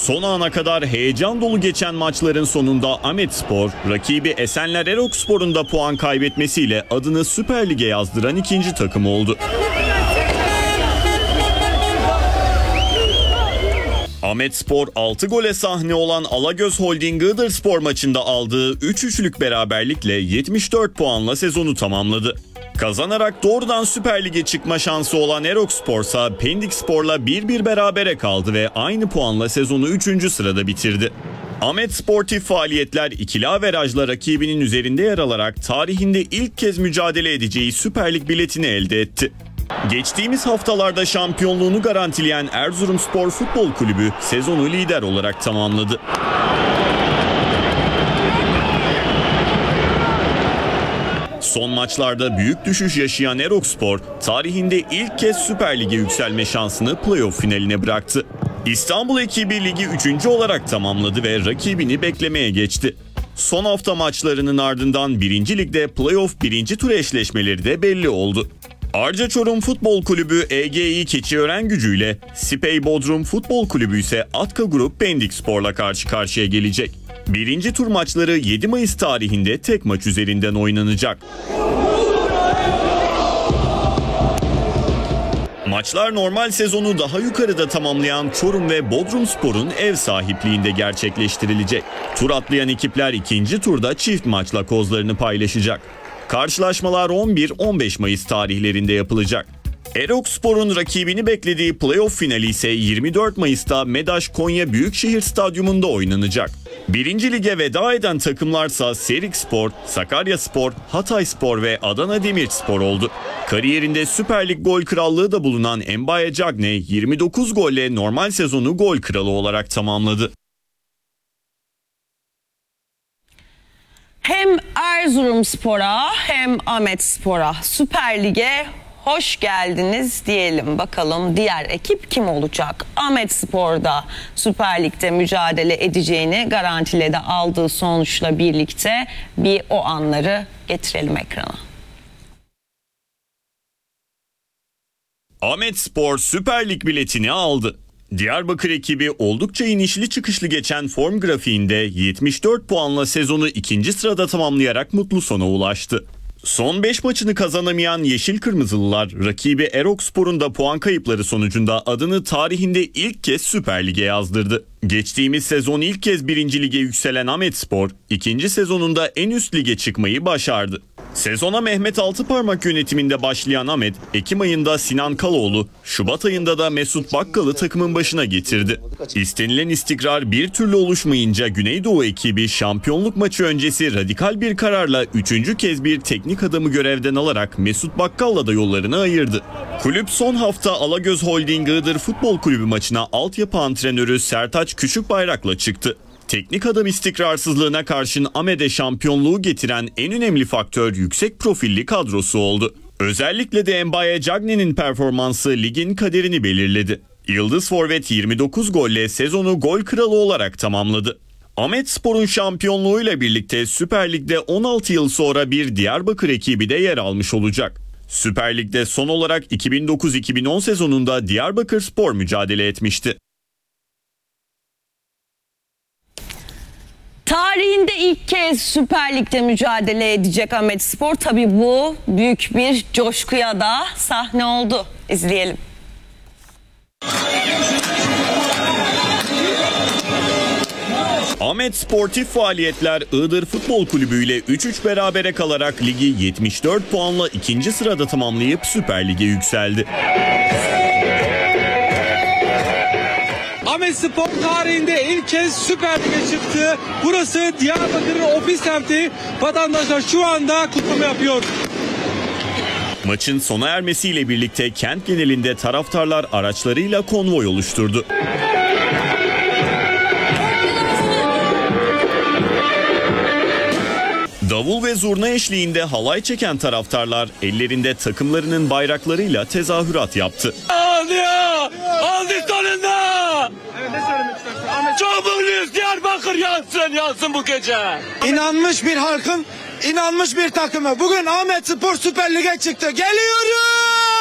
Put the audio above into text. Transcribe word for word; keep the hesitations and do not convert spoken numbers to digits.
Son ana kadar heyecan dolu geçen maçların sonunda Ahmetspor, rakibi Esenler Erokspor'un da puan kaybetmesiyle adını Süper Lig'e yazdıran ikinci takım oldu. Ahmetspor altı gole sahne olan Alagöz Holding Iğdırspor maçında aldığı üç üçlük beraberlikle yetmiş dört puanla sezonu tamamladı. Kazanarak doğrudan Süper Lig'e çıkma şansı olan Erokspor ise Pendikspor'la bir bir berabere kaldı ve aynı puanla sezonu üçüncü sırada bitirdi. Ahmet sportif faaliyetler ikili averajla rakibinin üzerinde yer alarak tarihinde ilk kez mücadele edeceği Süper Lig biletini elde etti. Geçtiğimiz haftalarda şampiyonluğunu garantileyen Erzurumspor Futbol Kulübü sezonu lider olarak tamamladı. Son maçlarda büyük düşüş yaşayan Erokspor, tarihinde ilk kez Süper Lig'e yükselme şansını playoff finaline bıraktı. İstanbul ekibi ligi üçüncü olarak tamamladı ve rakibini beklemeye geçti. Son hafta maçlarının ardından birinci Lig'de playoff birinci tur eşleşmeleri de belli oldu. Arca Çorum Futbol Kulübü E G İ Keçiören Gücü'yle, Sipey Bodrum Futbol Kulübü ise Atka Grup Pendikspor'la karşı karşıya gelecek. Birinci tur maçları yedi Mayıs tarihinde tek maç üzerinden oynanacak. Maçlar normal sezonu daha yukarıda tamamlayan Çorum ve Bodrumspor'un ev sahipliğinde gerçekleştirilecek. Tur atlayan ekipler ikinci turda çift maçla kozlarını paylaşacak. Karşılaşmalar on bir on beş Mayıs tarihlerinde yapılacak. Erokspor'un rakibini beklediği playoff finali ise yirmi dört Mayıs'ta Medaş Konya Büyükşehir Stadyumunda oynanacak. Birinci Lig'e veda eden takımlarsa Serikspor, Sakaryaspor, Hatayspor ve Adana Demirspor oldu. Kariyerinde Süper Lig gol krallığı da bulunan Embaye Cagne yirmi dokuz golle normal sezonu gol kralı olarak tamamladı. Hem Erzurumspor'a hem Ahmetspor'a Süper Lig'e hoş geldiniz diyelim. Bakalım diğer ekip kim olacak? Ahmetspor'da Süper Lig'de mücadele edeceğini garantiledi aldığı sonuçla birlikte bir o anları getirelim ekrana. Ahmetspor Süper Lig biletini aldı. Diyarbakır ekibi oldukça inişli çıkışlı geçen form grafiğinde yetmiş dört puanla sezonu ikinci sırada tamamlayarak mutlu sona ulaştı. Son beş maçını kazanamayan Yeşil Kırmızılılar, rakibi Erokspor'un da puan kayıpları sonucunda adını tarihinde ilk kez Süper Lig'e yazdırdı. Geçtiğimiz sezon ilk kez birinci Lig'e yükselen Ahmetspor, ikinci sezonunda en üst lige çıkmayı başardı. Sezona Mehmet Altıparmak yönetiminde başlayan Ahmet, Ekim ayında Sinan Kaloğlu, Şubat ayında da Mesut Bakkal'ı takımın başına getirdi. İstenilen istikrar bir türlü oluşmayınca Güneydoğu ekibi şampiyonluk maçı öncesi radikal bir kararla üçüncü kez bir teknik adamı görevden alarak Mesut Bakkal'la da yollarını ayırdı. Kulüp son hafta Alagöz Holding Iğdır Futbol Kulübü maçına altyapı antrenörü Sertaç Küçükbayrak'la çıktı. Teknik adam istikrarsızlığına karşın Ahmet'e şampiyonluğu getiren en önemli faktör yüksek profilli kadrosu oldu. Özellikle de Embaye Cagne'nin performansı ligin kaderini belirledi. Yıldız forvet yirmi dokuz golle sezonu gol kralı olarak tamamladı. Ahmetspor'un şampiyonluğuyla birlikte Süper Lig'de on altı yıl sonra bir Diyarbakır ekibi de yer almış olacak. Süper Lig'de son olarak iki bin dokuz iki bin on sezonunda Diyarbakırspor mücadele etmişti. Tarihinde ilk kez Süper Lig'de mücadele edecek Ahmetspor. Tabii bu büyük bir coşkuya da sahne oldu. İzleyelim. Ahmet sportif faaliyetler Iğdır Futbol Kulübü ile üç üç berabere kalarak ligi yetmiş dört puanla ikinci sırada tamamlayıp Süper Lig'e yükseldi. Ahmetspor tarihinde ilk kez Süper Lig'e çıktı. Burası Diyarbakır'ın ofis semti. Vatandaşlar şu anda kutlama yapıyor. Maçın sona ermesiyle birlikte kent genelinde taraftarlar araçlarıyla konvoy oluşturdu. Davul ve zurna eşliğinde halay çeken taraftarlar ellerinde takımlarının bayraklarıyla tezahürat yaptı. Aldı ya! Aldı sonunda! Evet, ne söylemek istersin? Ahmet... Çok mutluyuz, Diyarbakır yansın, yansın bu gece. İnanmış bir halkın, inanmış bir takımı. Bugün Ahmetspor Süper Lig'e çıktı. Geliyoruz!